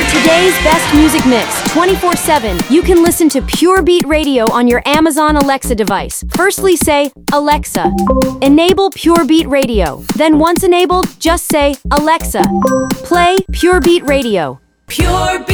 today's best music mix 24/7, you can listen to Pure Beat Radio on your Amazon Alexa device. Firstly, say, Alexa, enable Pure Beat Radio. Then once enabled, just say, Alexa, play Pure Beat Radio. Pure Beat.